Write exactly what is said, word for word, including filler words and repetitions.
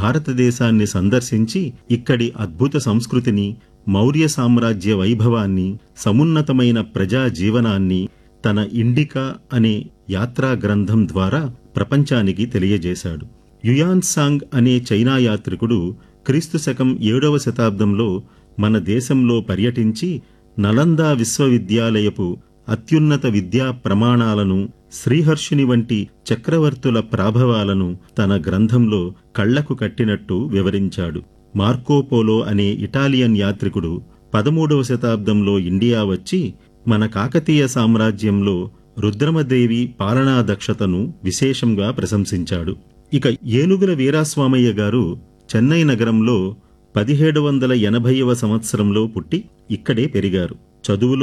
భారతదేశాన్ని సందర్శించి ఇక్కడి అద్భుత సంస్కృతిని, మౌర్య సామ్రాజ్య వైభవాన్ని, సమున్నతమైన ప్రజా జీవనాన్ని తన ఇండికా అనే యాత్రా గ్రంథం ద్వారా ప్రపంచానికి తెలియజేశాడు. యుయాన్సాంగ్ అనే చైనా యాత్రికుడు క్రీస్తు శకం ఏడవ శతాబ్దంలో మన దేశంలో పర్యటించి నలందా విశ్వవిద్యాలయపు అత్యున్నత విద్యా ప్రమాణాలను, శ్రీహర్షుని వంటి చక్రవర్తుల ప్రాభవాలను తన గ్రంథంలో కళ్లకు కట్టినట్టు వివరించాడు. మార్కోపోలో అనే ఇటాలియన్ యాత్రికుడు పదమూడవ శతాబ్దంలో ఇండియా వచ్చి మన కాకతీయ సామ్రాజ్యంలో రుద్రమదేవి పాలనా దక్షతను విశేషంగా ప్రశంసించాడు. ఇక ఏనుగుల వీరాస్వామయ్య గారు చెన్నై నగరంలో పదిహేడు వందల ఎనభైవ సంవత్సరంలో పుట్టి ఇక్కడే పెరిగారు. చదువులో